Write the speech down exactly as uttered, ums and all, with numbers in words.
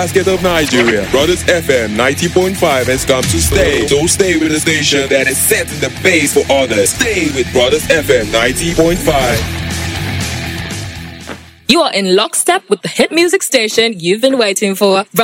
basket of Nigeria. Brothers F M ninety point five has come to stay. So stay with the station that is setting the pace for others. Stay with Brothers F M ninety point five. You are in lockstep with the hit music station you've been waiting for.